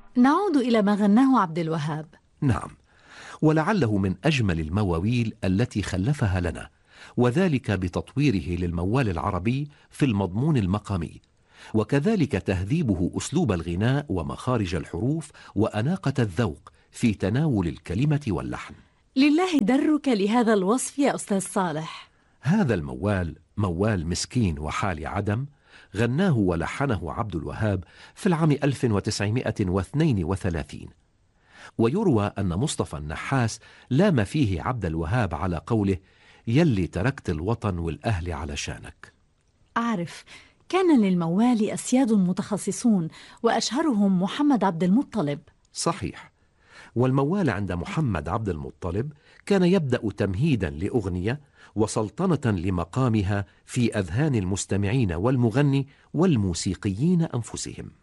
نعود إلى ما غناه عبد الوهاب. نعم، ولعله من أجمل المواويل التي خلفها لنا، وذلك بتطويره للموال العربي في المضمون المقامي، وكذلك تهذيبه أسلوب الغناء ومخارج الحروف وأناقة الذوق في تناول الكلمة واللحن. لله درك لهذا الوصف يا أستاذ صالح. هذا الموال موال مسكين وحال عدم، غناه ولحنه عبد الوهاب في العام 1932، ويروى أن مصطفى النحاس لام فيه عبد الوهاب على قوله: يلي تركت الوطن والأهل علشانك. أعرف، كان للموال أسياد متخصصون وأشهرهم محمد عبد المطلب. صحيح، والموال عند محمد عبد المطلب كان يبدأ تمهيدا لأغنية وسلطنة لمقامها في أذهان المستمعين والمغني والموسيقيين أنفسهم.